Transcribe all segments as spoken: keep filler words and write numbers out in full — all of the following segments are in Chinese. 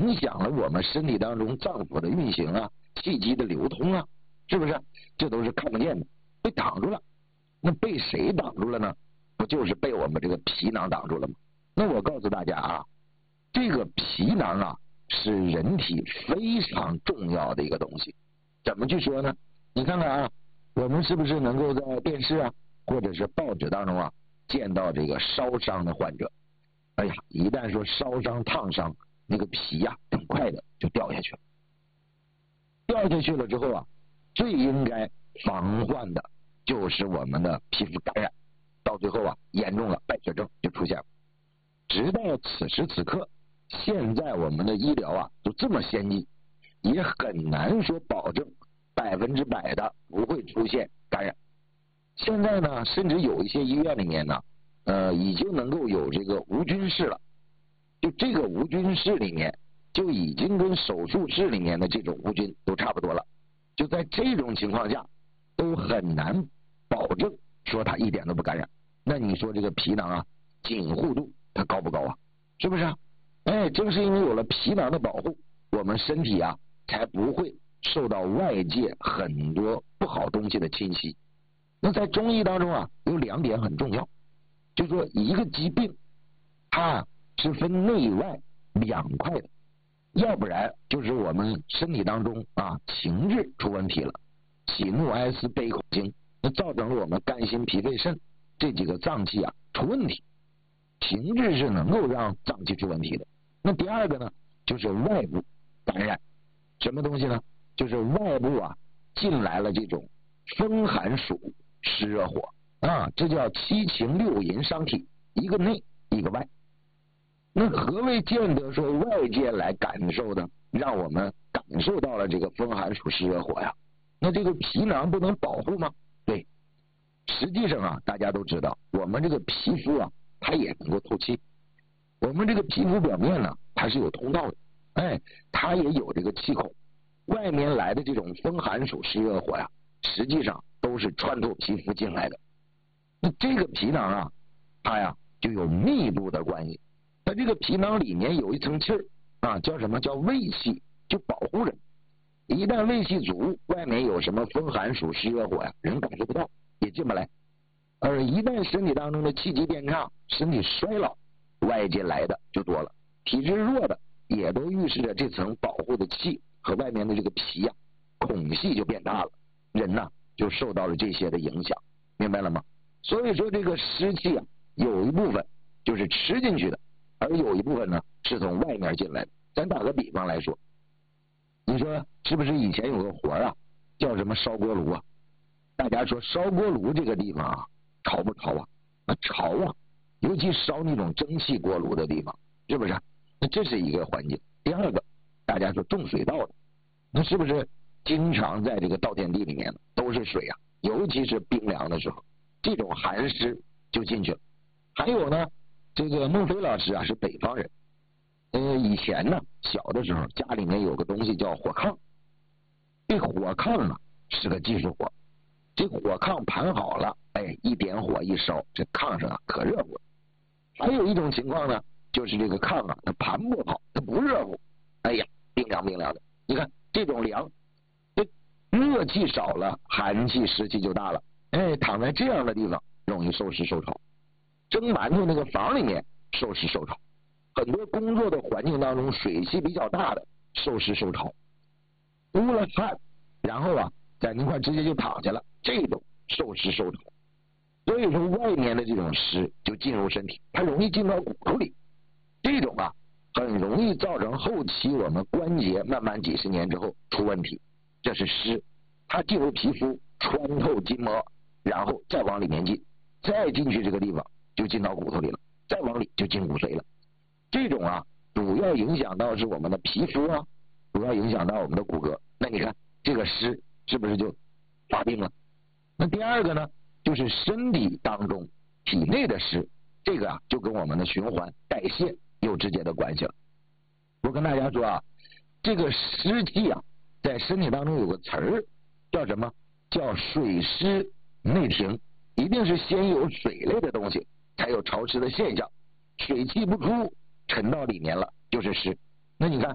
影响了我们身体当中脏腑的运行啊，气机的流通啊，是不是？这都是看不见的，被挡住了。那被谁挡住了呢？不就是被我们这个皮囊挡住了吗？那我告诉大家啊，这个皮囊啊是人体非常重要的一个东西。怎么去说呢？你看看啊，我们是不是能够在电视啊或者是报纸当中啊见到这个烧伤的患者？哎呀，一旦说烧伤烫伤，那个皮呀、啊、很快的就掉下去了。掉下去了之后啊，最应该防患的就是我们的皮肤感染，到最后啊严重了败血症就出现了。直到此时此刻，现在我们的医疗啊都这么先进，也很难说保证百分之百的不会出现感染。现在呢，甚至有一些医院里面呢，呃，已经能够有这个无菌室了。就这个无菌室里面，就已经跟手术室里面的这种无菌都差不多了。就在这种情况下，都很难保证说它一点都不感染。那你说这个皮囊啊，紧护度它高不高啊？是不是啊？哎，正是因为有了皮囊的保护，我们身体啊才不会受到外界很多不好东西的侵袭。那在中医当中啊，有两点很重要，就说一个疾病它是分内外两块的，要不然就是我们身体当中啊情志出问题了，喜怒哀思悲恐惊，那造成了我们肝心脾肺肾这几个脏器啊出问题。情志是能够让脏器出问题的。那第二个呢，就是外部感染，什么东西呢？就是外部啊进来了这种风寒暑湿热火啊，这叫七情六淫伤体，一个内一个外。那何谓见得说外界来感受的，让我们感受到了这个风寒暑湿热火呀？那这个皮囊不能保护吗？对，实际上啊，大家都知道，我们这个皮肤啊，它也能够透气。我们这个皮肤表面呢，它是有通道的，哎，它也有这个气孔。外面来的这种风寒暑湿热火呀，实际上都是穿透皮肤进来的。那这个皮囊啊，它呀就有密度的关系。它这个皮囊里面有一层气儿啊，叫什么？叫胃气，就保护人。一旦胃气足，外面有什么风寒暑湿热火呀，人感受不到，也进不来。而一旦身体当中的气机变差，身体衰老，外界来的就多了。体质弱的也都预示着这层保护的气和外面的这个皮呀、啊、孔隙就变大了，人呢就受到了这些的影响，明白了吗？所以说这个湿气啊，有一部分就是吃进去的，而有一部分呢是从外面进来的。咱打个比方来说，你说是不是以前有个活啊，叫什么烧锅炉啊？大家说烧锅炉这个地方啊，潮不潮啊？啊潮啊，尤其烧那种蒸汽锅炉的地方，是不是？那这是一个环境。第二个，大家说种水稻的，那是不是经常在这个稻田地里面都是水啊？尤其是冰凉的时候，这种寒湿就进去了。还有呢，这个孟非老师啊是北方人，呃，以前呢小的时候家里面有个东西叫火炕，这火炕啊是个技术活，这火炕盘好了，哎，一点火一烧，这炕上啊可热乎了。还有一种情况呢，就是这个炕啊它盘不好，它不热乎，哎呀冰凉冰凉的。你看这种凉，这热气少了，寒气湿气就大了，哎，躺在这样的地方容易受湿受潮。蒸馒头那个房里面受湿受潮，很多工作的环境当中水气比较大的受湿受潮，污了汗，然后啊在那块直接就躺下了，这种受湿受潮。所以说外面的这种湿就进入身体，它容易进到骨头里，这种啊很容易造成后期我们关节慢慢几十年之后出问题。这是湿，它进入皮肤，穿透筋膜，然后再往里面进，再进去这个地方就进到骨头里了，再往里就进骨髓了。这种啊主要影响到是我们的皮肤啊，主要影响到我们的骨骼。那你看这个湿是不是就发病了？那第二个呢，就是身体当中体内的湿，这个啊就跟我们的循环代谢有直接的关系了。我跟大家说啊，这个湿气啊在身体当中有个词儿叫什么？叫水湿内停，一定是先有水类的东西才有潮湿的现象，水气不出沉到里面了就是湿。那你看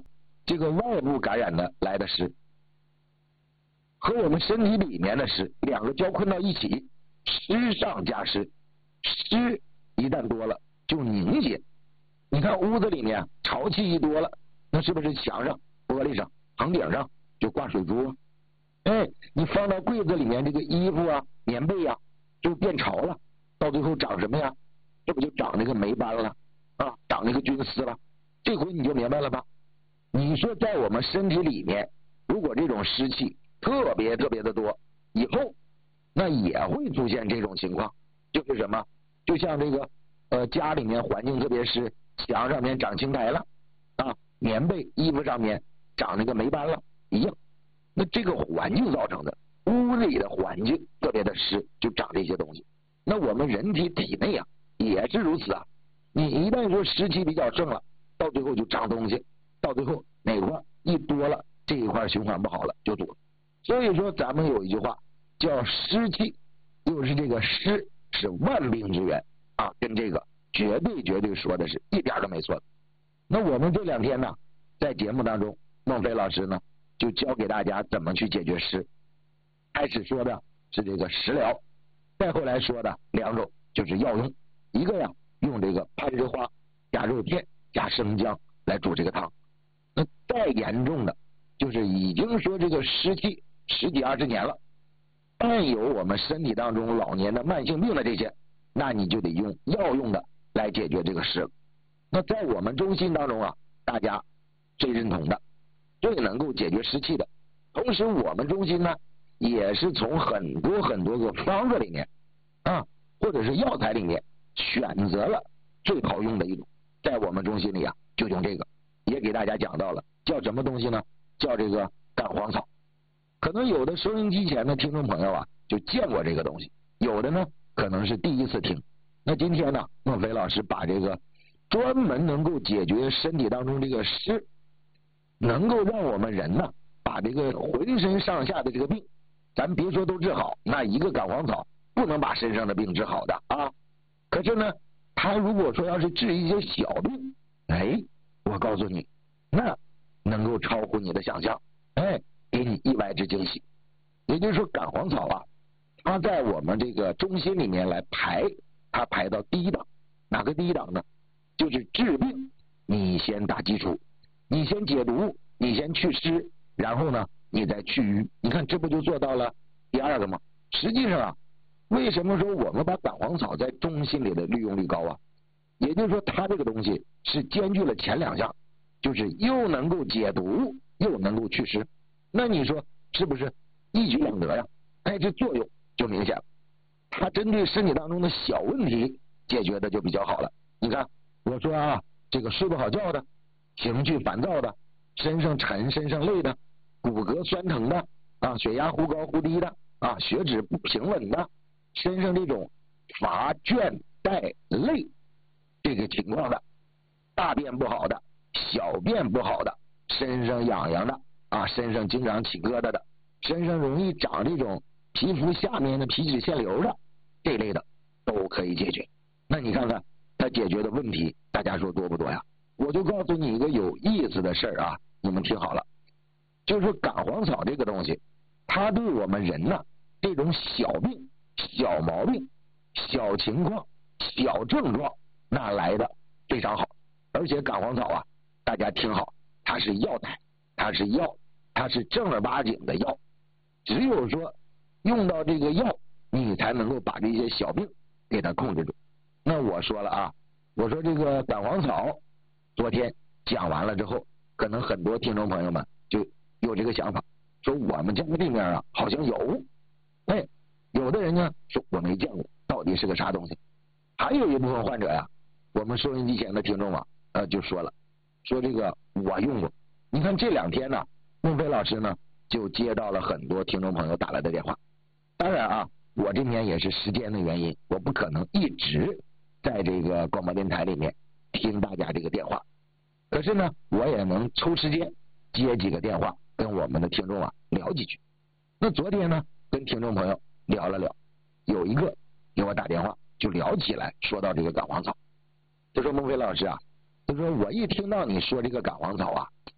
这个外部感染的来的湿，和我们身体里面的湿两个交困到一起，湿上加湿，湿一旦多了就凝结。你看屋子里面潮气一多了，那是不是墙上、玻璃上、房顶上就挂水珠啊？哎，你放到柜子里面这个衣服啊、棉被啊，就变潮了，到最后长什么呀？这不就长那个霉斑了啊，长那个菌丝了？这回你就明白了吧？你说在我们身体里面，如果这种湿气特别特别的多，以后那也会出现这种情况，就是什么？就像这个呃家里面环境特别湿，墙上面长青苔了啊，棉被衣服上面长那个霉斑了一样。那这个环境造成的，屋里的环境特别的湿，就长这些东西。那我们人体体内啊也是如此啊，你一旦说湿气比较盛了，到最后就长东西，到最后哪块一多了，这一块循环不好了就堵了。所以说咱们有一句话叫湿气，又是这个湿是万病之源啊，跟这个绝对绝对说的是一点都没错的。那我们这两天呢，在节目当中，孟非老师呢就教给大家怎么去解决湿。开始说的是这个食疗，再后来说的两种就是药用，一个呀用这个攀枝花加肉片加生姜来煮这个汤。那再严重的就是已经说这个湿气十几二十年了，伴有我们身体当中老年的慢性病的这些，那你就得用药用的来解决这个湿了。那在我们中心当中啊，大家最认同的最能够解决湿气的，同时我们中心呢也是从很多很多个方子里面啊，或者是药材里面选择了最好用的一种，在我们中心里啊就用这个，也给大家讲到了叫什么东西呢？叫这个干黄草。可能有的收音机前的听众朋友啊就见过这个东西，有的呢可能是第一次听。那今天呢，孟非老师把这个专门能够解决身体当中这个湿，能够让我们人呢把这个浑身上下的这个病，咱别说都治好，那一个干黄草不能把身上的病治好的啊。可是呢，他如果说要是治一些小病，哎，我告诉你，那能够超乎你的想象，哎，给你意外之惊喜。也就是说，干黄草啊，它在我们这个中心里面来排，它排到第一档。哪个第一档呢？就是治病，你先打基础，你先解毒，你先祛湿，然后呢，你再去瘀。你看，这不就做到了第二个吗？实际上啊，为什么说我们把干黄草在中心里的利用率高啊？也就是说，它这个东西是兼具了前两项，就是又能够解毒，又能够祛湿。那你说是不是一举两得呀？哎，这作用就明显了。它针对身体当中的小问题解决的就比较好了。你看，我说啊，这个睡不好觉的，情绪烦躁的，身上沉、身上累的，骨骼酸疼的啊，血压忽高忽低的啊，血脂不平稳的，身上这种乏倦怠累这个情况的，大便不好的，小便不好的，身上痒痒的啊，身上经常起疙瘩的，身上容易长这种皮肤下面的皮脂腺瘤的，这类的都可以解决。那你看看它解决的问题，大家说多不多呀？我就告诉你一个有意思的事儿啊，你们听好了，就是说干黄草这个东西，它对我们人呢这种小病、小毛病、小情况、小症状，那来的非常好。而且干黄草啊，大家听好，它是药材，它是药，它是正儿八经的药。只有说用到这个药，你才能够把这些小病给它控制住。那我说了啊，我说这个干黄草，昨天讲完了之后，可能很多听众朋友们就有这个想法，说我们家的地面啊好像有，哎，有的人呢说我没见过，到底是个啥东西？还有一部分患者呀，我们收音机前的听众啊，呃就说了，说这个我用过。你看这两天呢，孟非老师呢就接到了很多听众朋友打来的电话。当然啊，我这边也是时间的原因，我不可能一直在这个广播电台里面听大家这个电话，可是呢，我也能抽时间接几个电话，跟我们的听众啊聊几句。那昨天呢，跟听众朋友聊了聊，有一个给我打电话，就聊起来，说到这个干黄草，他说孟非老师啊，他说我一听到你说这个干黄草啊，